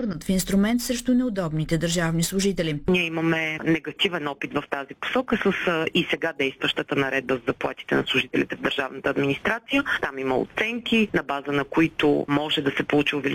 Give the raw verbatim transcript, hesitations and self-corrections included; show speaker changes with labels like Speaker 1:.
Speaker 1: превърнат в инструмент срещу неудобните държавни служители.
Speaker 2: Ние имаме негативен опит в тази посока с и сега действащата наредба за заплатите на служителите в държавната администрация. Там има оценки, на база на които може да се получи увеличение